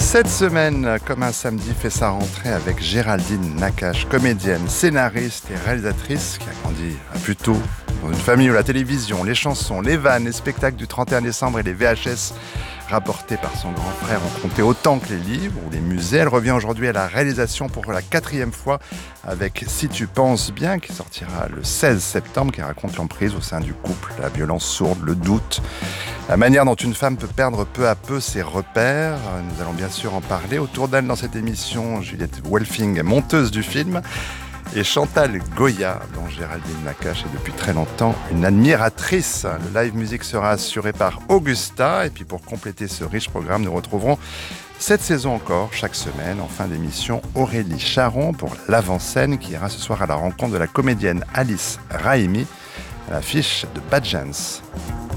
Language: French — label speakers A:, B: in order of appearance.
A: Cette semaine, comme un samedi, fait sa rentrée avec Géraldine Nakache, comédienne, scénariste et réalisatrice qui a grandi à Puteaux, dans une famille où la télévision, les chansons, les vannes, les spectacles du 31 décembre et les VHS rapportés par son grand frère ont compté autant que les livres ou les musées. Elle revient aujourd'hui à la réalisation pour la 4e fois avec Si tu penses bien, qui sortira le 16 septembre, qui raconte l'emprise au sein du couple, la violence sourde, le doute, la manière dont une femme peut perdre peu à peu ses repères. Nous allons bien sûr en parler. Autour d'elle dans cette émission, Juliette Welfing, monteuse du film, et Chantal Goya, dont Géraldine Nakache est depuis très longtemps une admiratrice. Le live music sera assuré par Augusta. Et puis pour compléter ce riche programme, nous retrouverons cette saison encore, chaque semaine, en fin d'émission, Aurélie Charon pour l'avant-scène qui ira ce soir à la rencontre de la comédienne Alice Raimi à l'affiche de Bad Jans.